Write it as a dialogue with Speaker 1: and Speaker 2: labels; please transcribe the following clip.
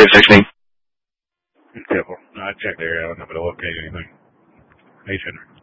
Speaker 1: Safe 16.
Speaker 2: Careful. I checked there. I don't know if it'll locate anything. 800.